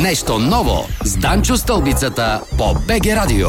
Нещо ново с Данчо Стълбицата по БГ Радио.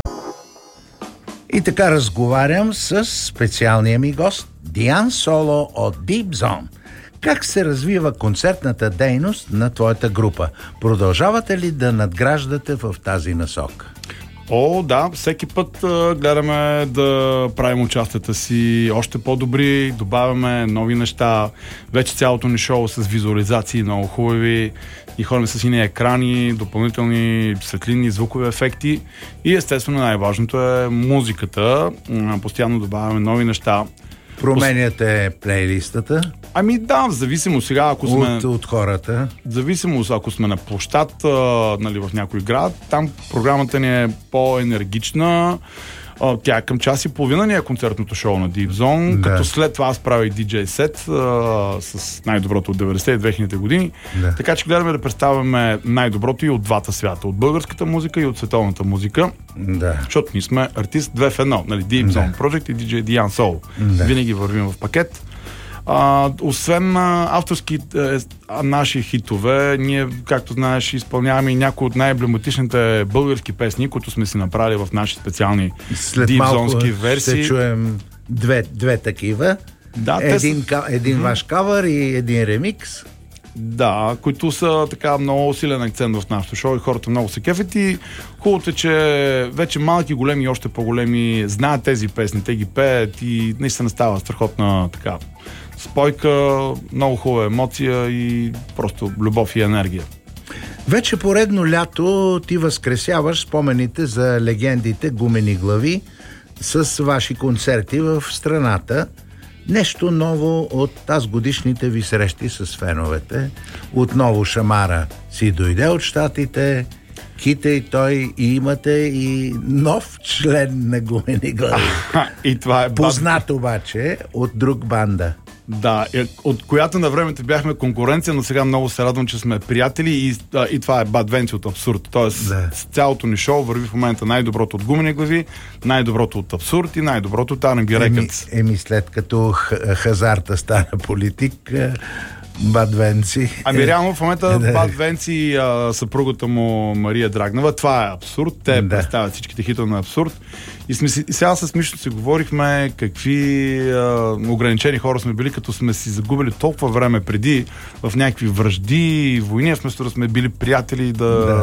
И така разговарям с специалния ми гост Диан Соло от Deep Zone. Как се развива концертната дейност на твоята група? Продължавате ли да надграждате в тази насока? Да, всеки път гледаме да правим участията си още по-добри, добавяме нови неща. Вече цялото ни шоу с визуализации много хубави и ходим с сини екрани, допълнителни светлинни, звукови ефекти и естествено най-важното е музиката. Постоянно добавяме нови неща. Променяте плейлистата? Да, в зависимост сега, ако сме... От хората? В зависимост, ако сме на площад, в някой град, там програмата ни е по-енергична. Тя е към час и половина, ни е концертното шоу на Deep Zone, като след това аз правя и DJ сет с най-доброто от 90-2000 години. Така че гледаме да представяме най-доброто и от двата свята. От българската музика и от световната музика. Защото ние сме артист 2 в 1. Deep Zone Project и DJ Dian Soul. Винаги вървим в пакет. Освен авторски наши хитове, ние, както знаеш, изпълняваме и някои от най-емблематичните български песни, които сме си направили в наши специални дипзонски версии. Ще чуем две такива. Един ваш кавър и един ремикс. Да, които са така много силен акцент в нашото шоу и хората много се кефят и хубавото е, че вече малки, големи и още по-големи знаят тези песни, те ги пеят и наистина става страхотна така спойка, много хубава емоция и просто любов и енергия. Вече поредно лято ти възкресяваш спомените за легендите Гумени глави с ваши концерти в страната. Нещо ново от тази годишните ви срещи с феновете. Отново Шамара си дойде от щатите, Кита и той, и имате и нов член на Гумени глави. И това е познат обаче от друг банда. Да, от която на времето бяхме конкуренция, но сега много се радвам, че сме приятели и това е Bad Venci от Абсурд. Тоест, с цялото ни шоу върви в момента най-доброто от Гумени глави, най-доброто от Абсурд и най-доброто от R&B Records. След като хазарта стана политик, Bad Venci. Реално в момента Bad Venci, съпругата му Мария Драгнева, това е Абсурд. Те представят всичките хитове на Абсурд. И сега с Мишо си говорихме какви ограничени хора сме били, като сме си загубили толкова време преди в някакви вражди и войни, вместо да сме били приятели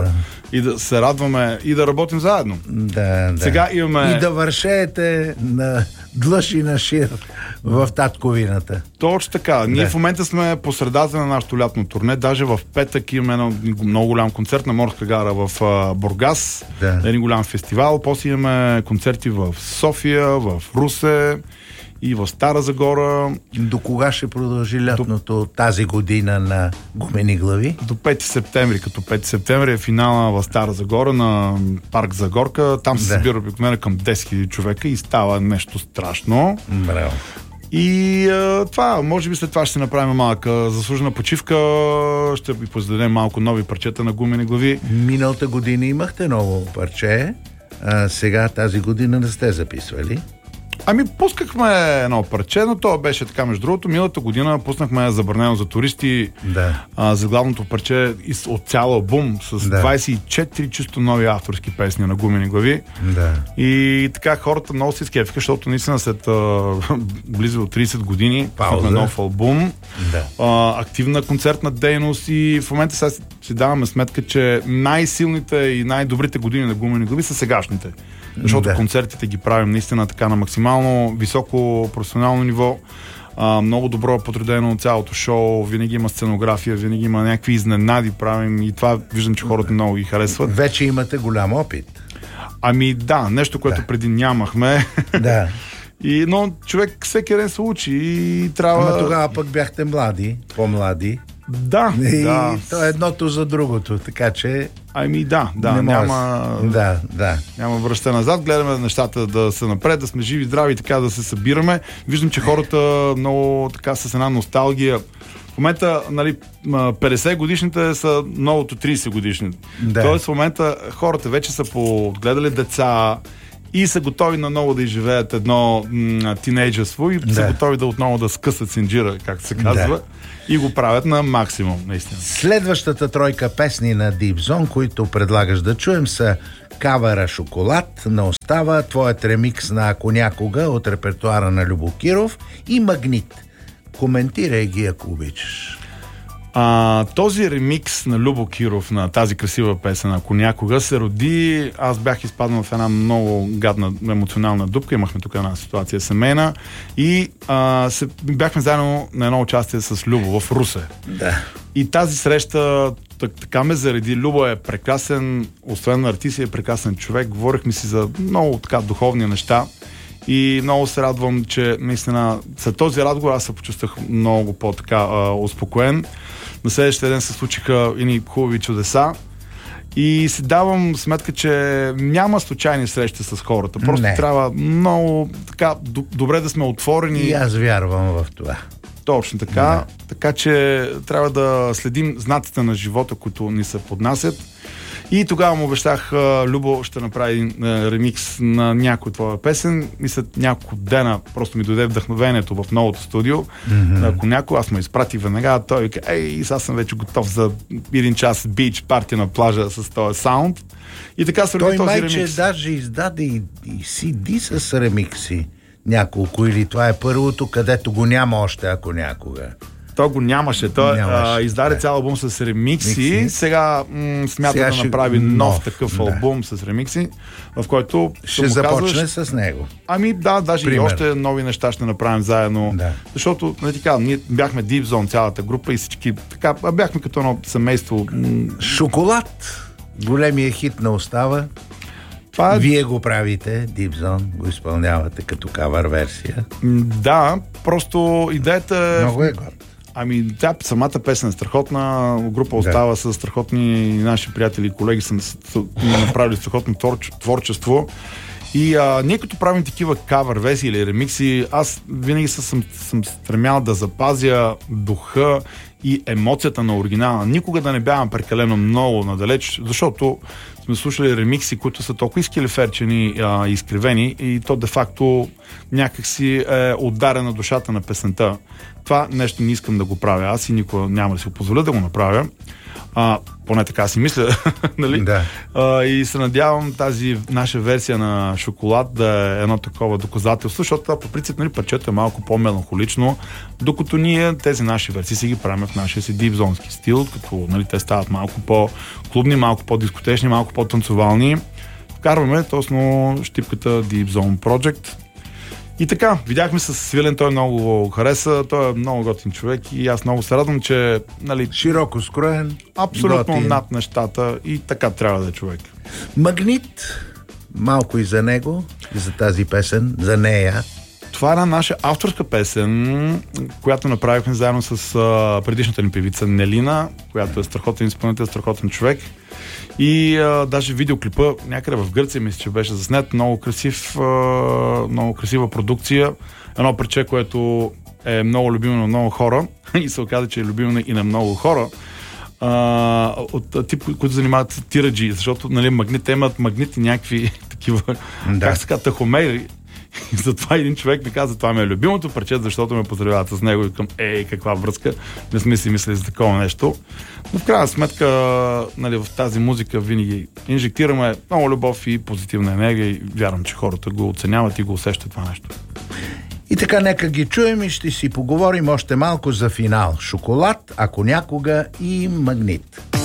и да се радваме и да работим заедно. Сега имаме... И да вършеете на длъж и на шир в татковината. Точно така. Ние в момента сме по средата на нашото лятно турне. Даже в петък имаме много голям концерт на Морска гара в Бургас. Един голям фестивал. После имаме концерти в София, в Русе и в Стара Загора. До кога ще продължи лятното тази година на Гумени глави? До 5 септември. Като 5 септември е финала в Стара Загора на парк Загорка. Там се събира обикновено към 10 000 човека и става нещо страшно. Браво. И това, може би след това ще се направим малка заслужена почивка, ще ви поздадем малко нови парчета на Гумени глави. Миналата година имахте ново парче, сега тази година не сте записвали? Пускахме едно парче, но то беше така, между другото. Миналата година пуснахме Забранено за туристи, за главното парче от цял албум с 24 чисто нови авторски песни на Гумени глави. И така хората много се скефиха, защото наистина след близо 30 години пуснахме нов албум, активна концертна дейност и в момента сега си даваме сметка, че най-силните и най-добрите години на Гумени глави са сегашните. Защото концертите ги правим наистина така на максимално високо професионално ниво. Много добро подредено цялото шоу, винаги има сценография, винаги има някакви изненади правим и това виждам, че хората много ги харесват. Вече имате голям опит. Нещо, което преди нямахме. Но човек всеки ден се учи и трябва... тогава пък бяхте млади, по-млади. То е едното за другото, така че... Няма връща назад, гледаме нещата да са напред, да сме живи, здрави, така да се събираме. Виждам, че хората много така с една носталгия. В момента, 50 годишните са новото 30 годишните. Тоест в момента хората вече са погледали деца и са готови наново да изживеят едно тинейджерство и са готови да отново да скъсат синджира, както се казва, и го правят на максимум, наистина. Следващата тройка песни на Deep Zone, които предлагаш да чуем, са кавъра "Шоколад" на Остава, твоят ремикс на "Ако някога" от репертуара на Любо Киров и "Магнит". Коментирай ги, ако обичаш. Този ремикс на Любо Киров на тази красива песен "Ако някога" се роди. Аз бях изпаднал в една много гадна емоционална дупка. Имахме тук една ситуация семейна и бяхме заедно на едно участие с Любо в Русе. Да. И тази среща така ме зареди. Любо е прекрасен, освен артист, е прекрасен човек. Говорихме си за много така духовни неща. И много се радвам, че наистина след този разговор аз се почувствах много по-така успокоен. На следващия ден се случиха едни хубави чудеса и си давам сметка, че няма случайни срещи с хората. Просто трябва много така добре да сме отворени. И аз вярвам в това. Точно така. Така че трябва да следим знаците на живота, които ни се поднасят. И тогава му обещах, Любо ще направи ремикс на някой твоя песен. И след няколко дена просто ми дойде вдъхновението в новото студио. Ако някой, аз ме изпратих веднага, той вика: ей, аз съм вече готов за 1 час бич парти на плажа с този саунд. И така се роди този ремикс. Той майче даже издаде и CD с ремикси. Няколко, или това е първото, където го няма още, ако някога. То го нямаше. Той издаде цял албум с ремикси. Сега смята да направи нов такъв албум с ремикси, в който ще започне с него. Даже и още нови неща ще направим заедно. Защото, ние бяхме Deep Zone, цялата група, и всички така, бяхме като едно семейство. "Шоколад", големия хит на Остава. Вие го правите, Deep Zone, го изпълнявате като кавър версия. Да, просто идеята много е горд. Тя самата песен е страхотна, група Остава с страхотни наши приятели и колеги, са направили страхотно творчество. И ние като правим такива кавър версии или ремикси, аз винаги съм стремял да запазя духа и емоцията на оригинала. Никога да не бягам прекалено много надалеч, защото сме слушали ремикси, които са толкова изкилиферчени и изкривени, и то де-факто някакси е ударена душата на песента. Това нещо не искам да го правя аз и никога няма да си го позволя да го направя. Поне така си мисля. Нали? И се надявам тази наша версия на "Шоколад" да е едно такова доказателство, защото това по принцип, парчето е малко по-меланхолично, докато ние тези наши версии си ги правим в нашия си дипзонски стил, като те стават малко по-клубни, малко по-дискотечни, малко по-танцовални. Вкарваме точно щипката Deep Zone Project. И така, видяхме с Свилен, той много хареса, той е много готин човек и аз много се радвам, че широко скроен, абсолютно готин, над нещата, и така трябва да е човек. "Магнит", малко и за него, и за тази песен, за нея. Това е една наша авторска песен, която направихме заедно с предишната ни певица Нелина, която е страхотен изпълнител, страхотен човек. И даже видеоклипа някъде в Гърция, мисля, че беше заснет. Много красива продукция. Едно парче, което е много любимо на много хора и се оказа, че е любимо и на много хора. От тип, които занимават с тираджи, защото Магнит имат магнити някакви такива, как се казва, тахомери. И затова един човек ми каза: "Това ми е любимото парче, защото ме поздравяват с него", и към каква връзка, не сме си мислили за такова нещо. Но в крайна сметка, в тази музика винаги инжектираме много любов и позитивна енергия и вярвам, че хората го оценяват и го усещат това нещо. И така, нека ги чуем и ще си поговорим още малко за финал. "Шоколад", "Ако някога" и "Магнит".